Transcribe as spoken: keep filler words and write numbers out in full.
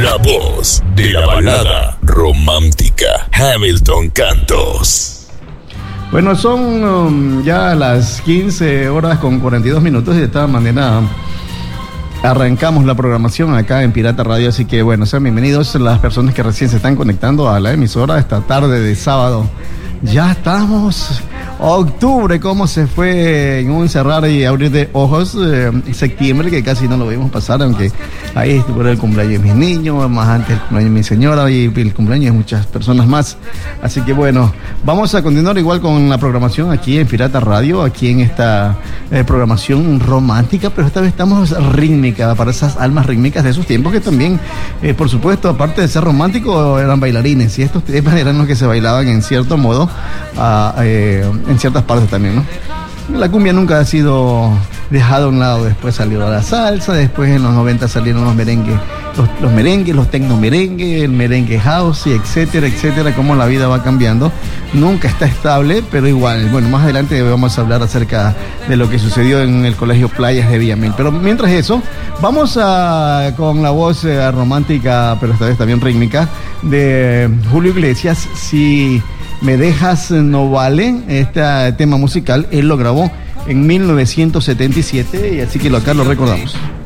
La voz de la balada romántica, Hamilton Cantos. Bueno, son um, ya las quince horas con cuarenta y dos minutos y de esta manera arrancamos la programación acá en Pirata Radio, así que bueno, sean bienvenidos las personas que recién se están conectando a la emisora esta tarde de sábado. Ya estamos, octubre, cómo se fue en un cerrar y abrir de ojos, eh, septiembre, que casi no lo vimos pasar, aunque ahí estuvo el cumpleaños de mis niños, más antes el cumpleaños de mi señora y el cumpleaños de muchas personas más. Así que bueno, vamos a continuar igual con la programación aquí en Pirata Radio, aquí en esta eh, programación romántica, pero esta vez estamos rítmica, para esas almas rítmicas de esos tiempos que también, eh, por supuesto, aparte de ser románticos, eran bailarines, y estos temas eran los que se bailaban en cierto modo, a, eh, en ciertas partes también, ¿no? La cumbia nunca ha sido dejada a un lado, después salió la salsa, después en los noventa salieron los merengues, los, los merengues, los tecno merengues, el merengue house, y etcétera, etcétera, cómo la vida va cambiando. Nunca está estable, pero igual, bueno, más adelante vamos a hablar acerca de lo que sucedió en el Colegio Playas de Villamil. Pero mientras eso, vamos a con la voz eh, romántica, pero esta vez también rítmica, de Julio Iglesias, Si me dejas no vale, este tema musical, él lo grabó en mil novecientos setenta y siete, y así que lo, acá lo recordamos.